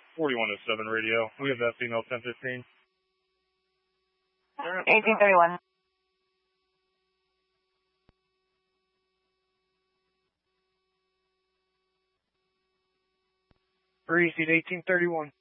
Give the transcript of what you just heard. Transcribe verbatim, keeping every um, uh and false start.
forty-one oh seven radio. We have that female ten fifteen. eighteen thirty-one. Received eighteen thirty-one.